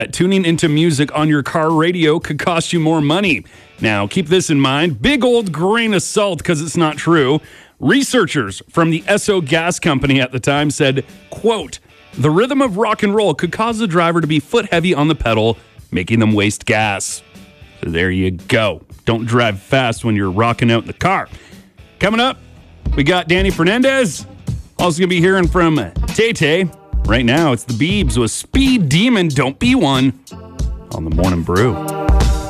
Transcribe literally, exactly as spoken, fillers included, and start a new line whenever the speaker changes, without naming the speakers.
Tuning into music on your car radio could cost you more money. Now, keep this in mind. Big old grain of salt, because it's not true. Researchers from the Esso Gas Company at the time said, quote, the rhythm of rock and roll could cause the driver to be foot heavy on the pedal, making them waste gas. So there you go. Don't drive fast when you're rocking out in the car. Coming up, we got Danny Fernandez. Also going to be hearing from Tay-Tay. Right now, it's the Biebs with Speed Demon, Don't Be One on the Morning Brew.